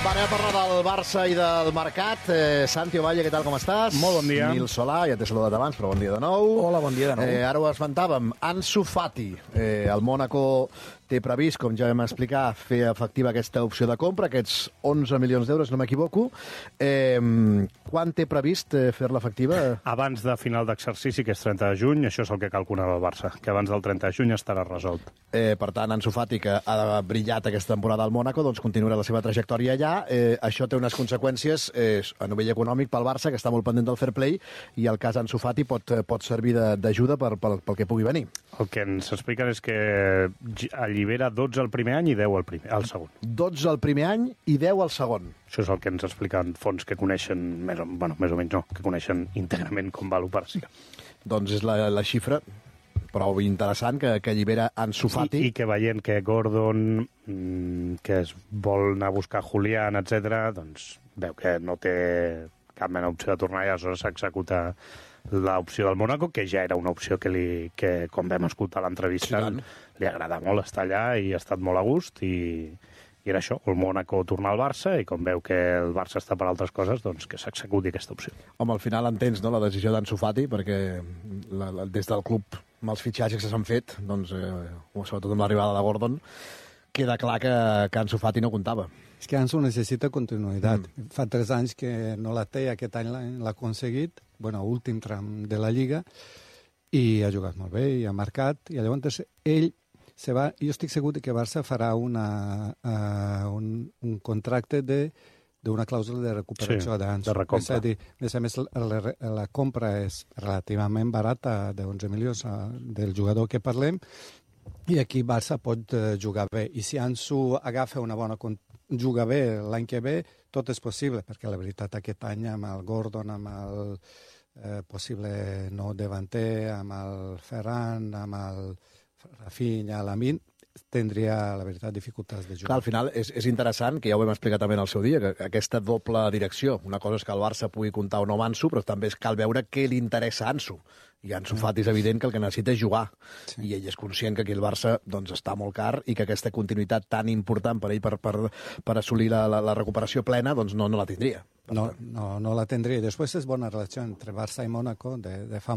Va, anem a parlar del Barça i del mercat. Santi Ovalle, què tal, com estàs? Molt bon dia. Nil Solà, ja t'he saludat abans, però bon dia de nou. Hola, bon dia de nou. Ara ho esmentàvem. Ansu Fati, el Mónaco té previst, com ja vam explicar, fer efectiva aquesta opció de compra, aquests 11 milions d'euros, no m'equivoco. Quan té previst fer-la efectiva? Abans de final d'exercici, que és 30 de juny, això és el que calculava el Barça, que abans del 30 de juny estarà resolt. Per tant, Ansu Fati, que ha brillat aquesta temporada al Mónaco, doncs continuarà la seva trajectòria allà. Això té unes conseqüències a nivell econòmic pel Barça, que està molt pendent del fair play, i el cas Ansu Fati pot servir d'ajuda pel que pugui venir. El que ens expliquen és que allibera 12 el primer any i 10 al segon. 12 el primer any i 10 al segon. Això és el que ens expliquen fonts que coneixen, més o menys no, que coneixen íntegrament com va l'operació. Doncs és la xifra prou interessant que allibera Ansu Fati. I que veient que Gordon, que es vol anar a buscar Julián, etc., doncs veu que no té cap mena d'opció de tornar i aleshores s'executa l'opció del Mónaco, que ja era una opció que com vam escoltar a l'entrevista, li agrada molt estar allà i ha estat molt a gust i era això, el Mónaco tornar al Barça i com veu que el Barça està per altres coses, doncs que s'executi aquesta opció. Home, al final entens, no?, la decisió d'Ansu Fati, perquè des del club, amb els fitxatges que s'han fet, doncs, sobretot amb l'arribada de Gordon, queda clar que Ansu Fati no comptava. És que Ansu necessita continuïtat. Fa 3 anys que no la té, aquest any l'ha aconseguit, últim tram de la Lliga, i ha jugat molt bé, i ha marcat, i llavors ell se va. Jo estic segur que Barça farà un contracte d'una clàusula de recuperació d'Ansu. De recompra. És a més, la compra és relativament barata, de 11 milions del jugador que parlem, i aquí Barça pot jugar bé. I si Ansu agafa una bona juga bé l'any que ve, tot és possible, perquè la veritat aquest any amb el Gordon, amb el possible nou davanter, amb el Ferran, amb el Rafinha, l'Amin, tindria, la veritat, dificultats de jugar. Clar, al final és interessant, que ja ho vam explicar també en el seu dia, que aquesta doble direcció, una cosa és que el Barça pugui comptar o no amb Ansu, però també cal veure què li interessa a Ansu. I Ansu Fati és evident que el que necessita és jugar. Sí. I ell és conscient que aquí el Barça doncs, està molt car i que aquesta continuïtat tan important per ell per assolir la recuperació plena doncs no la tindria. No la tindria. Després és bona relació entre Barça i Mónaco de fa